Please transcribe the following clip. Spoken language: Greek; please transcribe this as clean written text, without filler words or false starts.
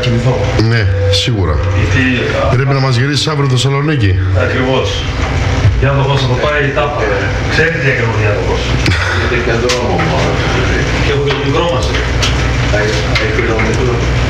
εξηγηθώ. Ναι, σίγουρα. Γιατί, πρέπει να μας γυρίσεις αύριο το Θεσσαλονίκη. Ακριβώς. Διάδοχος θα το πάει η τάπα. Ξέρετε τι έκανε ο διάδοχος. Γιατί και δρόμο μόνο. Και έχω και το μικρό μας.